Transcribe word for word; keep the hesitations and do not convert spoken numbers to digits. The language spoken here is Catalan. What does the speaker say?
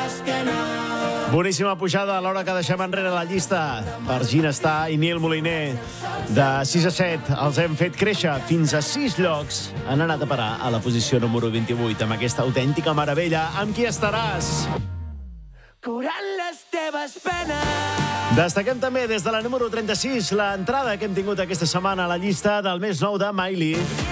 Boníssima pujada a l'hora que deixem enrere la llista per Ginestar i Nil Moliner. De sis a set els hem fet créixer fins a sis llocs. Han anat a parar a la posició número vint-i-vuit amb aquesta autèntica meravella. Amb qui estaràs? Curant les teves penes. Destaquem també des de la número trenta-sis l'entrada que hem tingut aquesta setmana a la llista del més nou de Miley.